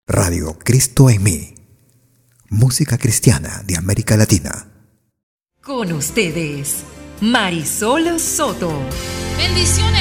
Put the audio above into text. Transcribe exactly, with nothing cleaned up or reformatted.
Radio Cristo en mí. Música cristiana de América Latina. Con ustedes, Marisol Soto. Bendiciones.